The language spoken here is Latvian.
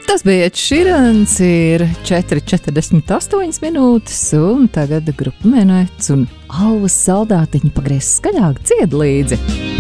Tas bija Širans, ir 4,48 minūtes, un tagad grupa Menets un Alvas saldātiņi pagriez skaļāk dzied līdzi.